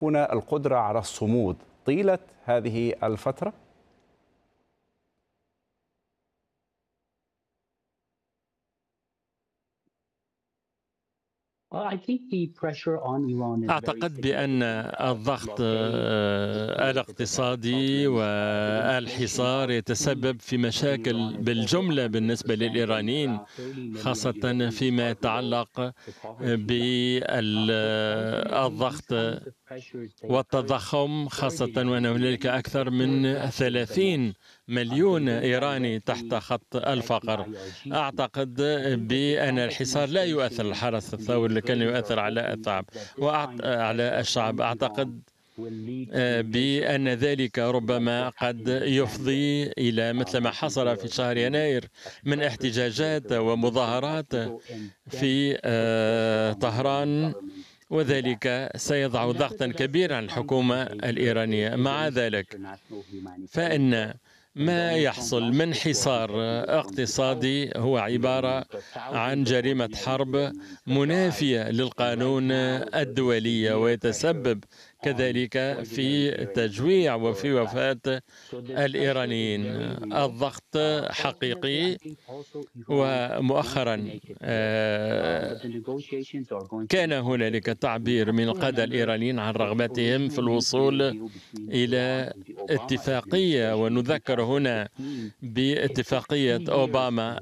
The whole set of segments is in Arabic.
هنا القدرة على الصمود طيلة هذه الفترة؟ أعتقد بأن الضغط الاقتصادي والحصار يتسبب في مشاكل بالجملة بالنسبة للإيرانيين، خاصة فيما يتعلق بالضغط والتضخم، خاصة وأن هنالك أكثر من 30 مليون إيراني تحت خط الفقر. أعتقد بأن الحصار لا يؤثر، الحرس الثوري لكن يؤثر على على الشعب. أعتقد بأن ذلك ربما قد يفضي إلى مثل ما حصل في شهر يناير من احتجاجات ومظاهرات في طهران، وذلك سيضع ضغطا كبيرا على الحكومة الإيرانية. مع ذلك فإن ما يحصل من حصار اقتصادي هو عبارة عن جريمة حرب منافية للقانون الدولي، ويتسبب كذلك في تجويع وفي وفاة الإيرانيين. الضغط حقيقي، ومؤخرا كان هنالك تعبير من القادة الإيرانيين عن رغبتهم في الوصول إلى اتفاقية، ونذكر هنا باتفاقية أوباما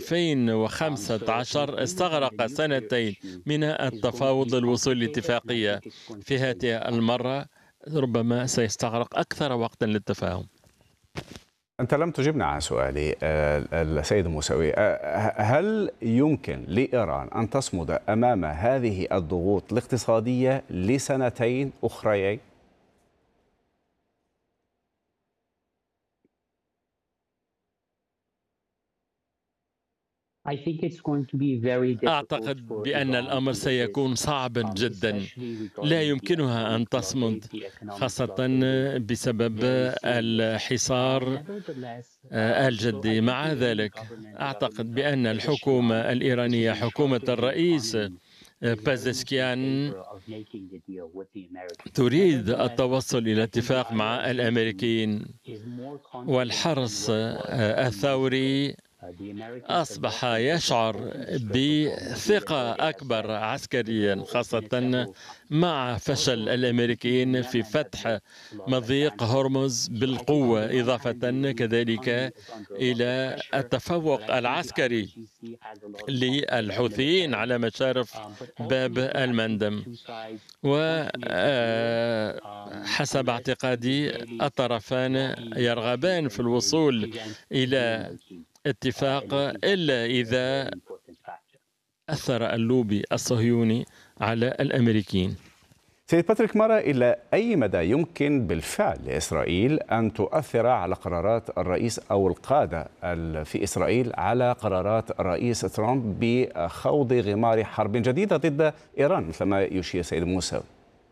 2015 استغرق سنتين من التفاوض للوصول لاتفاقية. في هذه المرة ربما سيستغرق أكثر وقتا للتفاهم. أنت لم تجبنا عن سؤالي السيد موسوي. هل يمكن لإيران أن تصمد أمام هذه الضغوط الاقتصادية لسنتين أخريين؟ أعتقد بأن الأمر سيكون صعبا جدا، لا يمكنها أن تصمد، خاصة بسبب الحصار الجدي. مع ذلك أعتقد بأن الحكومة الإيرانية، حكومة الرئيس بازشكيان، تريد التوصل إلى اتفاق مع الأمريكيين، والحرس الثوري أصبح يشعر بثقة أكبر عسكريا، خاصة مع فشل الأمريكيين في فتح مضيق هرمز بالقوة، إضافة كذلك إلى التفوق العسكري للحوثيين على مشارف باب المندب. وحسب اعتقادي الطرفان يرغبان في الوصول إلى اتفاق، إلا إذا أثر اللوبي الصهيوني على الأمريكيين. سيد باتريك مارا، إلى أي مدى يمكن بالفعل لإسرائيل أن تؤثر على قرارات الرئيس أو القادة في إسرائيل على قرارات الرئيس ترامب بخوض غمار حرب جديدة ضد إيران مثل ما يشير سيد موسى؟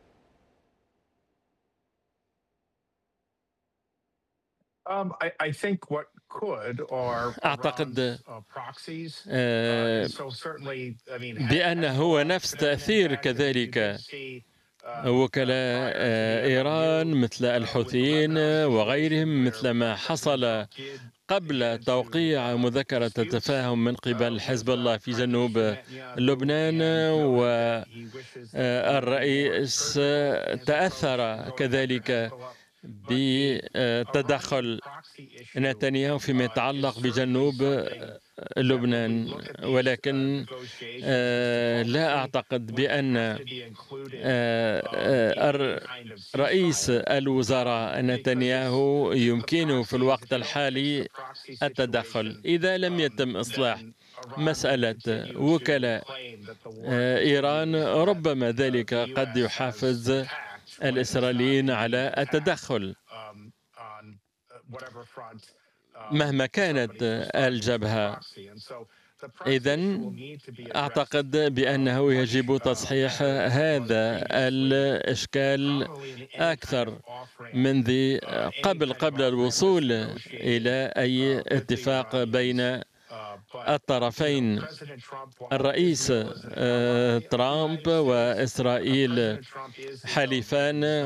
أعتقد بأنه هو نفس تأثير كذلك وكلاء إيران مثل الحوثيين وغيرهم، مثل ما حصل قبل توقيع مذكرة التفاهم من قبل حزب الله في جنوب لبنان. والرئيس تأثر كذلك بتدخل نتنياهو فيما يتعلق بجنوب لبنان، ولكن لا أعتقد بأن رئيس الوزراء نتنياهو يمكنه في الوقت الحالي التدخل إذا لم يتم إصلاح مسألة وكلاء إيران. ربما ذلك قد يحفز الإسرائيليين على التدخل مهما كانت الجبهة. إذن أعتقد بأنه يجب تصحيح هذا الإشكال أكثر منذ قبل الوصول إلى أي اتفاق بين الطرفين الرئيس ترامب وإسرائيل حليفان